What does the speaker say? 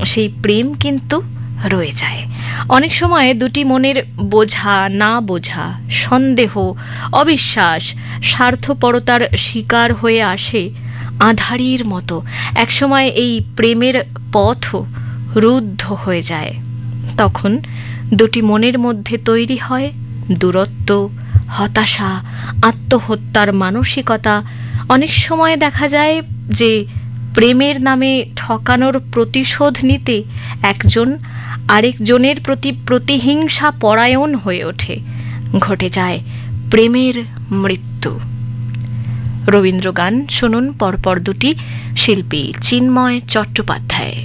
সেই প্রেম কিন্তু রয়ে যায়। অনেক সময় দুটি মনের বোঝা না বোঝা, সন্দেহ, অবিশ্বাস, স্বার্থপরতার শিকার হয়ে আসে আঁধারির মতো। একসময় এই প্রেমের পথও রুদ্ধ হয়ে যায়। তখন দুটি মনের মধ্যে তৈরি হয় দূরত্ব, হতাশা, আত্মহত্যার মানসিকতা। অনেক সময় দেখা যায় যে প্রেমের নামে ঠকানোর প্রতিশোধ নিতে একজন আরেকজনের প্রতি প্রতিহিংসা পরায়ণ হয়ে ওঠে। ঘটে যায় প্রেমের মৃত্যু। রবীন্দ্রগান শুনুন পরপর দুটি, শিল্পী চিন্ময় চট্টোপাধ্যায়।